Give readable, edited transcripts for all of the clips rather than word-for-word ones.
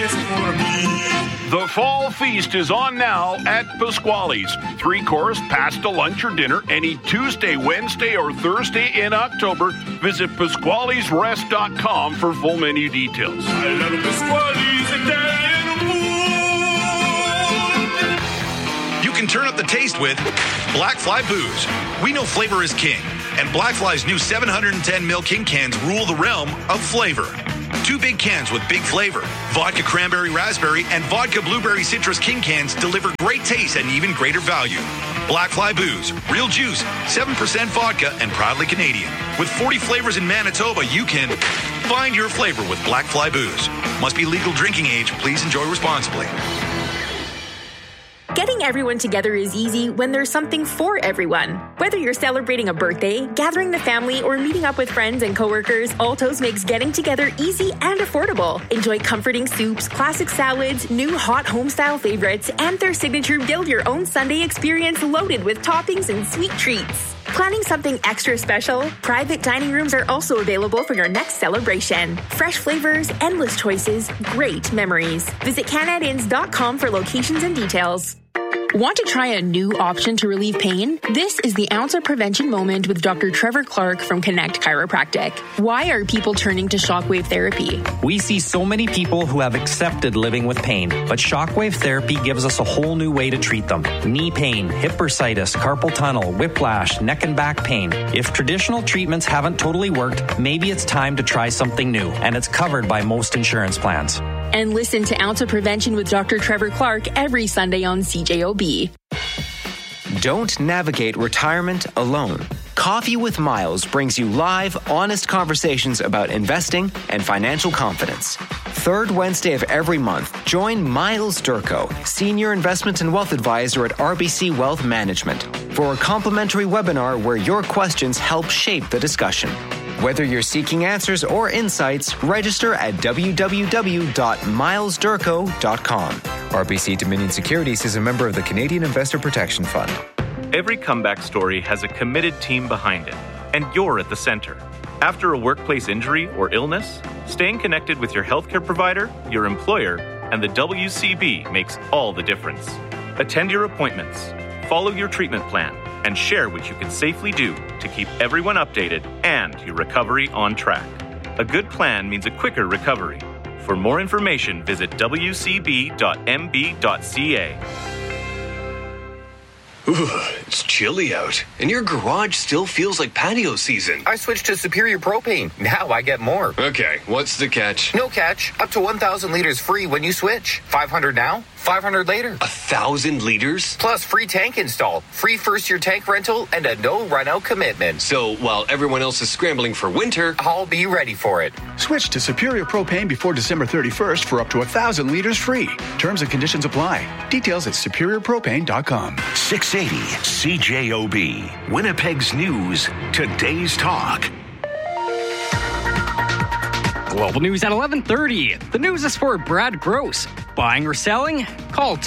place for me. The Fall Feast is on now at Pasquale's. 3-course, pasta, lunch, or dinner any Tuesday, Wednesday, or Thursday in October. Visit Pasquale'sRest.com for full menu details. I love Pasquale's Italian food. You can turn up the taste with Black Fly Booze. We know flavor is king, and Black Fly's new 710 ml King cans rule the realm of flavor. 2 big cans with big flavor. Vodka Cranberry Raspberry and Vodka Blueberry Citrus King cans deliver great taste and even greater value. Black Fly Booze, real juice, 7% vodka, and proudly Canadian. With 40 flavors in Manitoba, you can find your flavor with Black Fly Booze. Must be legal drinking age. Please enjoy responsibly. Getting everyone together is easy when there's something for everyone. Whether you're celebrating a birthday, gathering the family, or meeting up with friends and coworkers, Alto's makes getting together easy and affordable. Enjoy comforting soups, classic salads, new hot homestyle favorites, and their signature build-your-own Sunday experience loaded with toppings and sweet treats. Planning something extra special? Private dining rooms are also available for your next celebration. Fresh flavors, endless choices, great memories. Visit Canadians.com for locations and details. Want to try a new option to relieve pain? This is the Ounce of Prevention Moment with Dr. Trevor Clark from Connect Chiropractic. Why are people turning to shockwave therapy? We see so many people who have accepted living with pain, but shockwave therapy gives us a whole new way to treat them. Knee pain, hip bursitis, carpal tunnel, whiplash, neck and back pain. If traditional treatments haven't totally worked, maybe it's time to try something new, and it's covered by most insurance plans. And listen to Ounce of Prevention with Dr. Trevor Clark every Sunday on CJOB. Don't navigate retirement alone. Coffee with Miles brings you live, honest conversations about investing and financial confidence. Third Wednesday of every month, join Miles Durko, Senior Investment and Wealth Advisor at RBC Wealth Management, for a complimentary webinar where your questions help shape the discussion. Whether you're seeking answers or insights, register at www.milesdurko.com. RBC Dominion Securities is a member of the Canadian Investor Protection Fund. Every comeback story has a committed team behind it, and you're at the center. After a workplace injury or illness, staying connected with your healthcare provider, your employer, and the WCB makes all the difference. Attend your appointments, follow your treatment plan, and share what you can safely do to keep everyone updated and your recovery on track. A good plan means a quicker recovery. For more information, visit wcb.mb.ca. Ooh, it's chilly out, and your garage still feels like patio season. I switched to Superior Propane. Now I get more. Okay, what's the catch? No catch. Up to 1,000 liters free when you switch. 500 now, 500 later. 1,000 liters? Plus free tank install, free first-year tank rental, and a no-run-out commitment. So while everyone else is scrambling for winter, I'll be ready for it. Switch to Superior Propane before December 31st for up to 1,000 liters free. Terms and conditions apply. Details at superiorpropane.com. 680 CJOB, Winnipeg's News, Today's Talk. Global News at 11:30. The news is for Brad Gross. Buying or selling? Call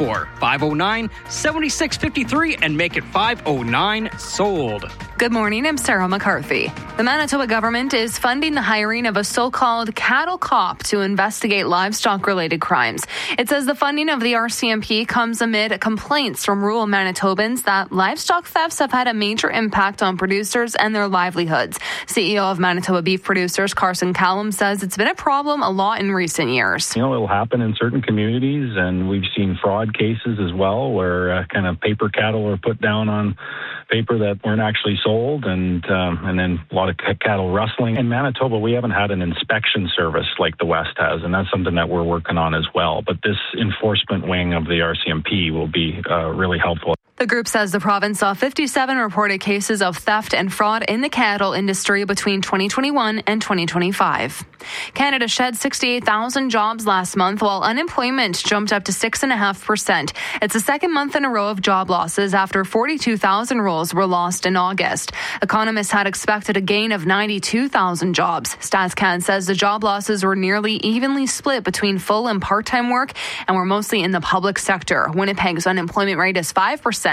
204-509-7653 and make it 509 sold. Good morning, I'm Sarah McCarthy. The Manitoba government is funding the hiring of a so-called cattle cop to investigate livestock-related crimes. It says the funding of the RCMP comes amid complaints from rural Manitobans that livestock thefts have had a major impact on producers and their livelihoods. CEO of Manitoba Beef Producers, Carson Callum, says it's been a problem a lot in recent years. It'll happen in certain communities, and we've seen fraud cases as well where kind of paper cattle are put down on paper that weren't actually sold, and then a lot of cattle rustling. In Manitoba, we haven't had an inspection service like the West has, and that's something that we're working on as well. But this enforcement wing of the RCMP will be really helpful. The group says the province saw 57 reported cases of theft and fraud in the cattle industry between 2021 and 2025. Canada shed 68,000 jobs last month, while unemployment jumped up to 6.5%. It's the second month in a row of job losses after 42,000 roles were lost in August. Economists had expected a gain of 92,000 jobs. StatsCan says the job losses were nearly evenly split between full and part-time work and were mostly in the public sector. Winnipeg's unemployment rate is 5%.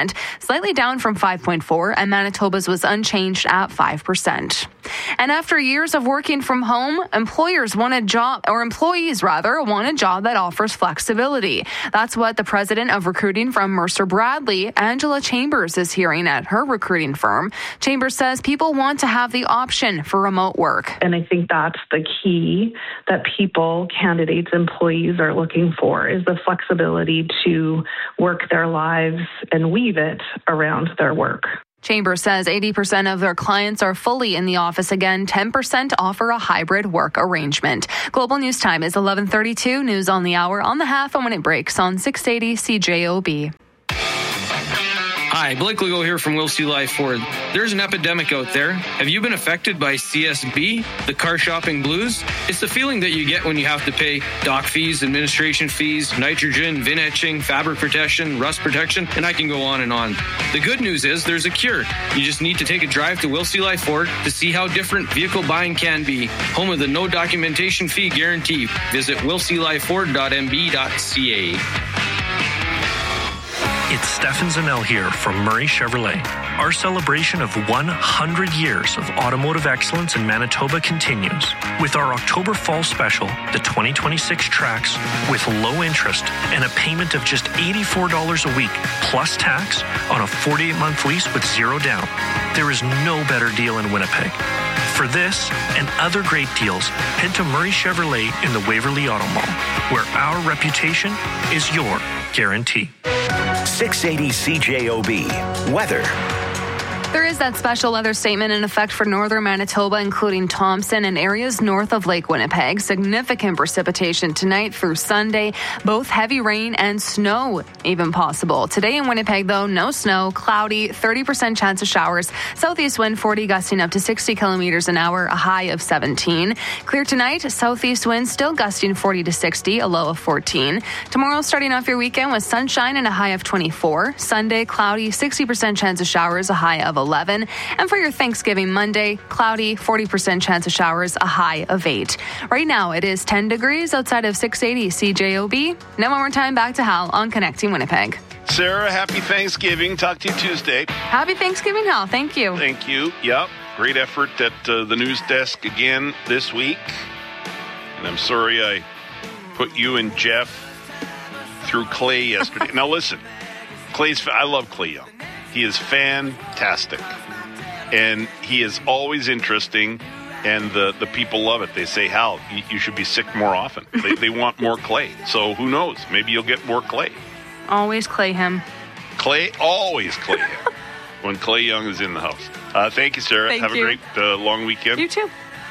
6%, slightly down from 5.4%, and Manitoba's was unchanged at 5%. And after years of working from home, employees want a job that offers flexibility. That's what the president of recruiting from Mercer Bradley, Angela Chambers, is hearing at her recruiting firm. Chambers says people want to have the option for remote work. And I think that's the key that people, candidates, employees are looking for, is the flexibility to work their lives and weave it around their work. Chambers says 80% of their clients are fully in the office again. 10% offer a hybrid work arrangement. Global News Time is 11:32. News on the hour, on the half, and when it breaks on 680 CJOB. Hi, Blake Legault here from Will C. Life Ford. There's an epidemic out there. Have you been affected by CSB, the car shopping blues? It's the feeling that you get when you have to pay dock fees, administration fees, nitrogen, VIN etching, fabric protection, rust protection, and I can go on and on. The good news is there's a cure. You just need to take a drive to Will C. Life Ford to see how different vehicle buying can be. Home of the no documentation fee guarantee. Visit willclifeford.mb.ca. It's Stefan Zanel here from Murray Chevrolet. Our celebration of 100 years of automotive excellence in Manitoba continues with our October Fall Special, the 2026 Trax, with low interest and a payment of just $84 a week, plus tax, on a 48-month lease with zero down. There is no better deal in Winnipeg. For this and other great deals, head to Murray Chevrolet in the Waverly Auto Mall, where our reputation is your guarantee. 680 CJOB. Weather. There is that special weather statement in effect for northern Manitoba, including Thompson and areas north of Lake Winnipeg. Significant precipitation tonight through Sunday, both heavy rain and snow even possible. Today in Winnipeg, though, no snow, cloudy, 30% chance of showers, southeast wind 40 gusting up to 60 kilometers an hour, a high of 17. Clear tonight, southeast wind still gusting 40 to 60, a low of 14. Tomorrow, starting off your weekend with sunshine and a high of 24. Sunday, cloudy, 60% chance of showers, a high of 11. And for your Thanksgiving Monday, cloudy, 40% chance of showers, a high of 8. Right now, it is 10 degrees outside of 680 CJOB. Now one more time, back to Hal on Connecting Winnipeg. Sarah, happy Thanksgiving. Talk to you Tuesday. Happy Thanksgiving, Hal. Thank you. Thank you. Yep. Great effort at the news desk again this week. And I'm sorry I put you and Jeff through Clay yesterday. Now listen, I love Clay Young. He is fantastic, and he is always interesting, and the people love it. They say, Hal, you should be sick more often. They want more Clay, so who knows? Maybe you'll get more Clay. Always Clay him. Always Clay him when Clay Young is in the house. Thank you, Sarah. Have a great long weekend. You too.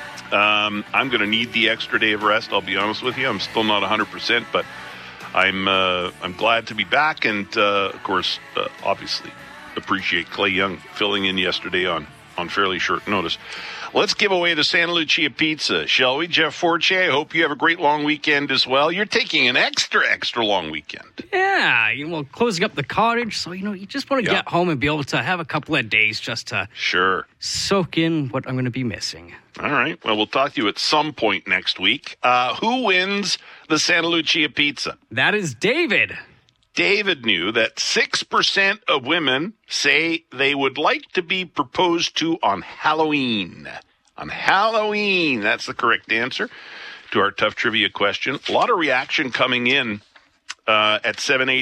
I'm going to need the extra day of rest, I'll be honest with you. I'm still not 100%, but I'm glad to be back, and of course, obviously, appreciate Clay Young filling in yesterday on fairly short notice. Let's give away the Santa Lucia pizza, shall we? Jeff Fortier, I hope you have a great long weekend as well. You're taking an extra long weekend. Yeah, closing up the cottage, so, you just want to get home and be able to have a couple of days just to soak in what I'm going to be missing. All right. Well, we'll talk to you at some point next week. Who wins the Santa Lucia pizza? That is David. David knew that 6% of women say they would like to be proposed to on Halloween. On Halloween, that's the correct answer to our tough trivia question. A lot of reaction coming in at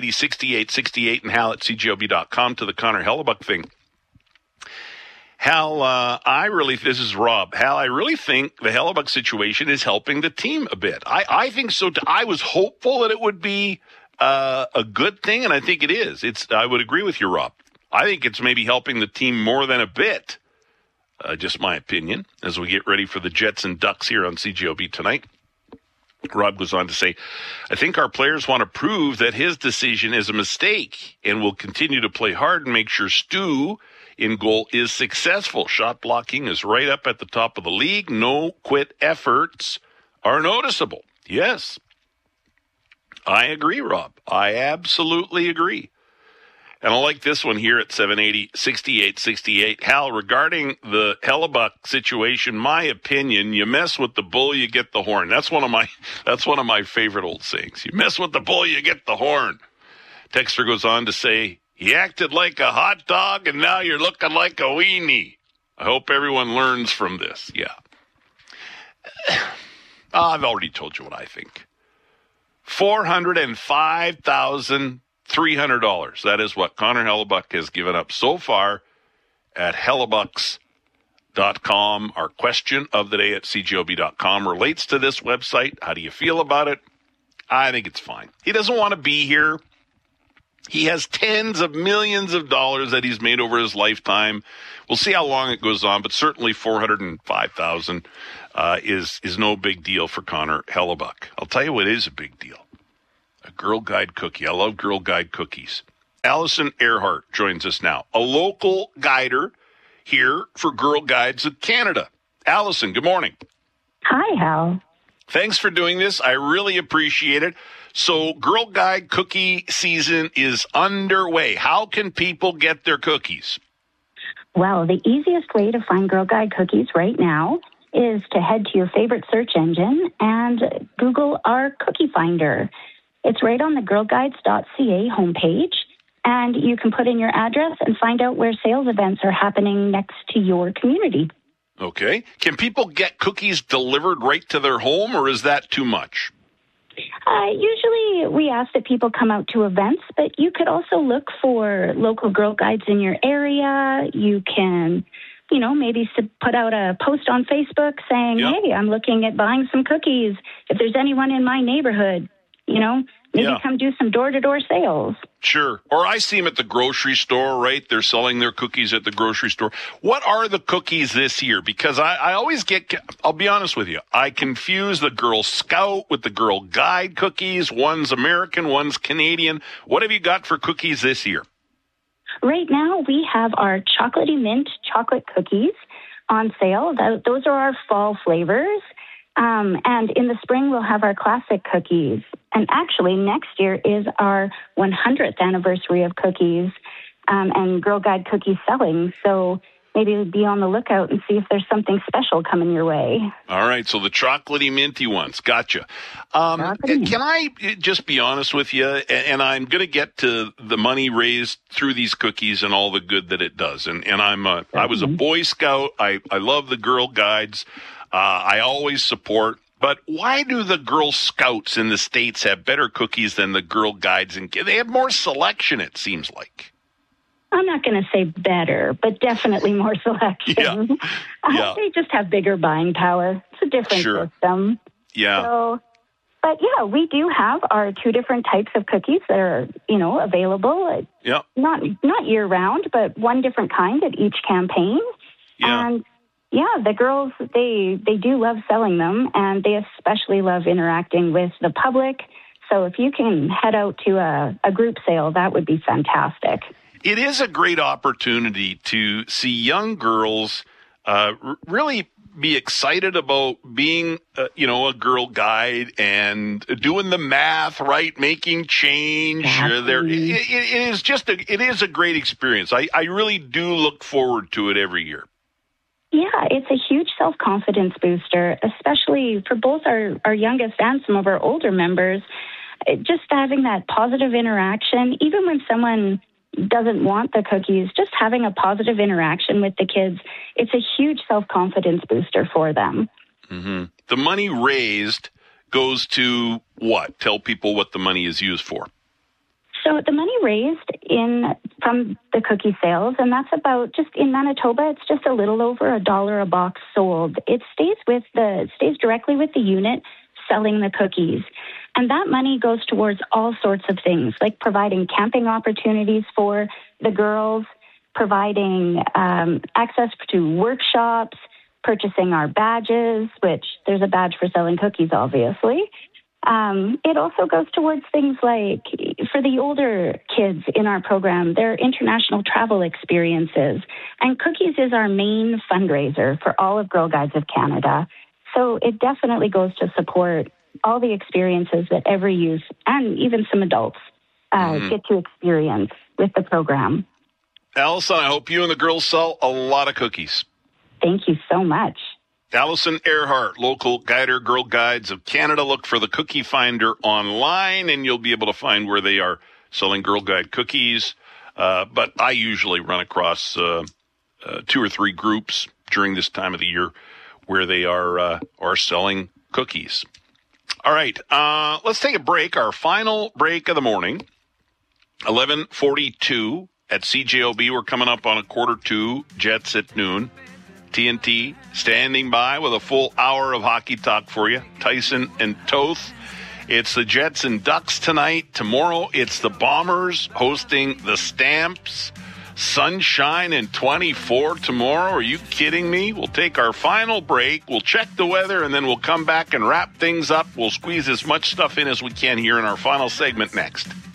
780-6868 and Hal at CJOB.com to the Connor Hellebuck thing. Hal, this is Rob. Hal, I really think the Hellebuck situation is helping the team a bit. I think so. I was hopeful that it would be a good thing, and I think it is. I would agree with you, Rob. I think it's maybe helping the team more than a bit. Just my opinion, as we get ready for the Jets and Ducks here on CJOB tonight. Rob goes on to say, I think our players want to prove that his decision is a mistake and will continue to play hard and make sure Stu in goal is successful. Shot blocking is right up at the top of the league. No quit efforts are noticeable. Yes. I agree, Rob. I absolutely agree. And I like this one here at 780-6868. Hal, regarding the Hellebuck situation, my opinion, you mess with the bull, you get the horn. That's one of my favorite old sayings. You mess with the bull, you get the horn. Texter goes on to say, You acted like a hot dog, and now you're looking like a weenie. I hope everyone learns from this. Yeah. I've already told you what I think. $405,300. That is what Connor Hellebuck has given up so far at hellebucks.com. Our question of the day at cjob.com relates to this website. How do you feel about it? I think it's fine. He doesn't want to be here. He has tens of millions of dollars that he's made over his lifetime. We'll see how long it goes on, but certainly $405,000 is no big deal for Connor Hellebuck. I'll tell you what is a big deal. A Girl Guide cookie. I love Girl Guide cookies. Allison Earhart joins us now, a local guider here for Girl Guides of Canada. Allison, good morning. Hi, Hal. Thanks for doing this. I really appreciate it. So Girl Guide cookie season is underway. How can people get their cookies? Well, the easiest way to find Girl Guide cookies right now is to head to your favorite search engine and Google our cookie finder. It's right on the girlguides.ca homepage, and you can put in your address and find out where sales events are happening next to your community. Okay. Can people get cookies delivered right to their home, or is that too much? Usually we ask that people come out to events, but you could also look for local Girl Guides in your area. You can, maybe put out a post on Facebook saying, hey, I'm looking at buying some cookies. If there's anyone in my neighborhood, maybe come do some door-to-door sales. Sure. Or I see them at the grocery store, right? They're selling their cookies at the grocery store. What are the cookies this year? Because I always I'll be honest with you, I confuse the Girl Scout with the Girl Guide cookies. One's American, one's Canadian. What have you got for cookies this year? Right now, we have our chocolatey mint chocolate cookies on sale. Those are our fall flavors. And in the spring, we'll have our classic cookies. And actually, next year is our 100th anniversary of cookies and Girl Guide cookies selling. So maybe be on the lookout and see if there's something special coming your way. All right, so the chocolatey minty ones. Gotcha. Can I just be honest with you? And I'm going to get to the money raised through these cookies and all the good that it does. And I was a Boy Scout. I love the Girl Guides. I always support. But why do the Girl Scouts in the States have better cookies than the Girl Guides? And they have more selection, it seems like. I'm not going to say better, but definitely more selection. Yeah. They just have bigger buying power. It's a different system. Yeah. So, but yeah, we do have our two different types of cookies that are, available. Yeah. Not year round, but one different kind at each campaign. Yeah. And yeah, the girls, they do love selling them, and they especially love interacting with the public. So if you can head out to a group sale, that would be fantastic. It is a great opportunity to see young girls really be excited about being, a Girl Guide and doing the math, right? Making change. It is a great experience. I really do look forward to it every year. Yeah, it's a huge self-confidence booster, especially for both our youngest and some of our older members. Just having that positive interaction, even when someone doesn't want the cookies, just having a positive interaction with the kids, it's a huge self-confidence booster for them. Mm-hmm. The money raised goes to what? Tell people what the money is used for. So the money raised from the cookie sales, and that's about, just in Manitoba, it's just a little over $1 a box sold. It stays directly with the unit selling the cookies. And that money goes towards all sorts of things, like providing camping opportunities for the girls, providing access to workshops, purchasing our badges, which there's a badge for selling cookies, obviously. It also goes towards things like, for the older kids in our program, their international travel experiences. And cookies is our main fundraiser for all of Girl Guides of Canada. So it definitely goes to support all the experiences that every youth and even some adults get to experience with the program. Allison, I hope you and the girls sell a lot of cookies. Thank you so much. Allison Earhart, local guider, Girl Guides of Canada. Look for the Cookie Finder online, and you'll be able to find where they are selling Girl Guide cookies. But I usually run across 2 or 3 groups during this time of the year where they are selling cookies. All right, let's take a break. Our final break of the morning, 11:42 at CJOB. We're coming up on 1:45, Jets at noon. TNT standing by with a full hour of hockey talk for you. Tyson and Toth. It's the Jets and Ducks tonight. Tomorrow, it's the Bombers hosting the Stamps. Sunshine and 24 tomorrow. Are you kidding me? We'll take our final break. We'll check the weather, and then we'll come back and wrap things up. We'll squeeze as much stuff in as we can here in our final segment next.